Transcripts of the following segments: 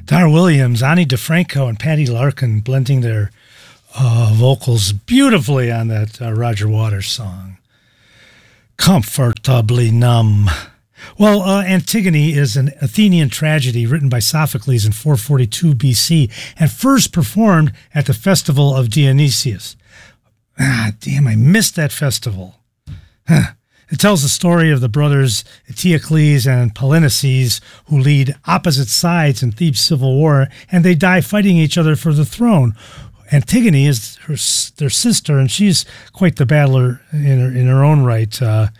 Dar Williams, Ani DeFranco, and Patty Larkin blending their vocals beautifully on that Roger Waters song. Comfortably Numb. Well, Antigone is an Athenian tragedy written by Sophocles in 442 BC and first performed at the Festival of Dionysius. Damn, I missed that festival. It tells the story of the brothers Eteocles and Polynices who lead opposite sides in Thebes' civil war, and they die fighting each other for the throne. Antigone is their sister, and she's quite the battler in her own right.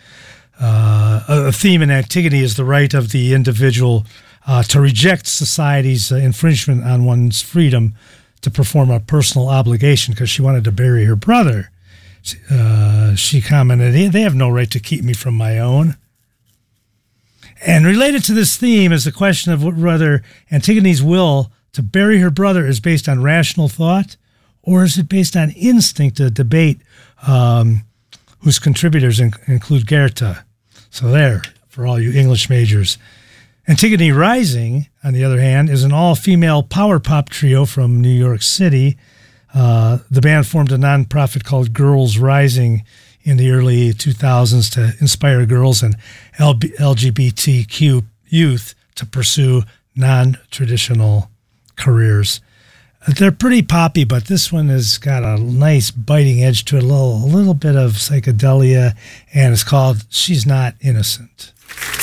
A theme in Antigone is the right of the individual to reject society's infringement on one's freedom to perform a personal obligation, because she wanted to bury her brother. She commented, "They have no right to keep me from my own." And related to this theme is the question of whether Antigone's will to bury her brother is based on rational thought, or is it based on instinct, a debate whose contributors include Goethe. So there, for all you English majors. Antigone Rising, on the other hand, is an all-female power pop trio from New York City. The band formed a nonprofit called Girls Rising in the early 2000s to inspire girls and LGBTQ youth to pursue non-traditional careers. They're pretty poppy, but this one has got a nice biting edge to it, a little bit of psychedelia, and it's called She's Not Innocent.